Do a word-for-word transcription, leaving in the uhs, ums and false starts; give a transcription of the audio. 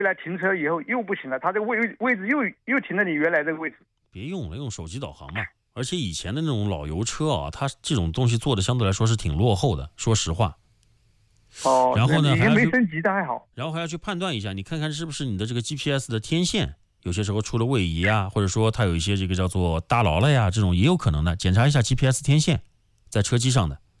来停车以后又不行了，它这个位位置又又停在你原来这个位置。 别用了，用手机导航嘛。而且以前的那种老油车啊，它这种东西做的相对来说是挺落后的，说实话。 哦， 然后呢， 已经没升级的还好。 然后还要去判断一下，你看看是不是你的这个 G P S 的天线有些时候出了位移啊，或者说它有一些这个叫做搭牢了呀，这种也有可能的。检查一下 G P S 天线在车机上的。